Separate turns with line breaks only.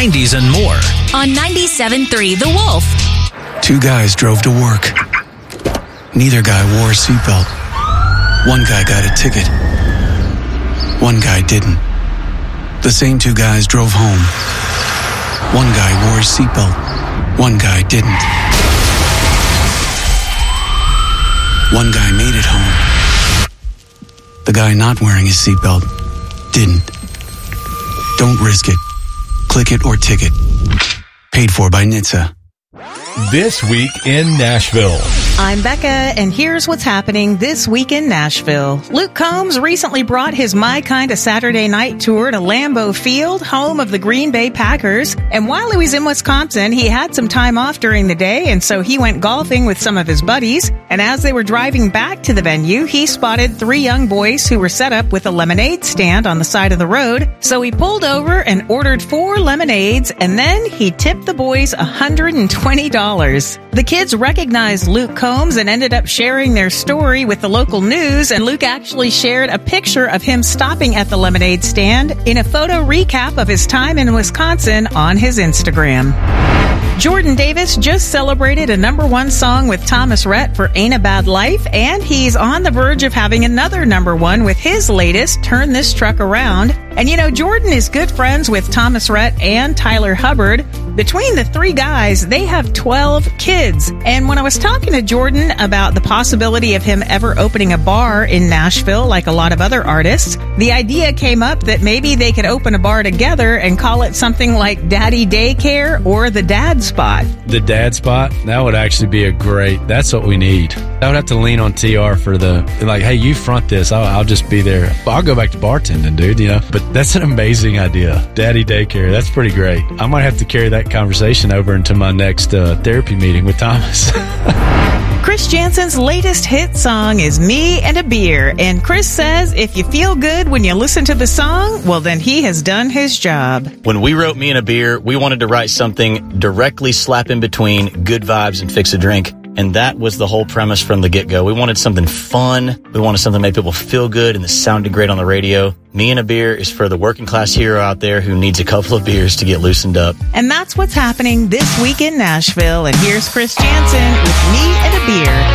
90s, and more.
On 97.3 The Wolf.
Two guys drove to work. Neither guy wore a seatbelt. One guy got a ticket. One guy didn't. The same two guys drove home. One guy wore a seatbelt. One guy didn't. One guy made it home. The guy not wearing his seatbelt didn't. Don't risk it. Click it or ticket. Paid for by NHTSA.
This Week in Nashville.
I'm Becca, and here's what's happening this week in Nashville. Luke Combs recently brought his My Kind of Saturday Night tour to Lambeau Field, home of the Green Bay Packers. And while he was in Wisconsin, he had some time off during the day, and so he went golfing with some of his buddies. And as they were driving back to the venue, he spotted three young boys who were set up with a lemonade stand on the side of the road. So he pulled over and ordered 4 lemonades, and then he tipped the boys $120. The kids recognized Luke Combs and ended up sharing their story with the local news, and Luke actually shared a picture of him stopping at the lemonade stand in a photo recap of his time in Wisconsin on his Instagram. Jordan Davis just celebrated a #1 song with Thomas Rhett for Ain't a Bad Life, and he's on the verge of having another #1 with his latest, Turn This Truck Around. And you know, Jordan is good friends with Thomas Rhett and Tyler Hubbard. Between the three guys, they have 12 kids. And when I was talking to Jordan about the possibility of him ever opening a bar in Nashville like a lot of other artists, the idea came up that maybe they could open a bar together and call it something like Daddy Daycare or the Dad Spot.
The Dad Spot? That would actually be that's what we need. I would have to lean on TR for hey, you front this, I'll just be there. I'll go back to bartending, dude, you know. But that's an amazing idea. Daddy Daycare, that's pretty great. I might have to carry that conversation over into my next therapy meeting with Thomas.
Chris Jansen's latest hit song is Me and a Beer, and Chris says if you feel good when you listen to the song, well then he has done his job.
When we wrote Me and a Beer, we wanted to write something directly slap in between good vibes and fix a drink. And that was the whole premise from the get-go. We wanted something fun. We wanted something that made people feel good and that sounded great on the radio. Me and a Beer is for the working class hero out there who needs a couple of beers to get loosened up.
And that's what's happening this week in Nashville. And here's Chris Jansen with Me and a Beer.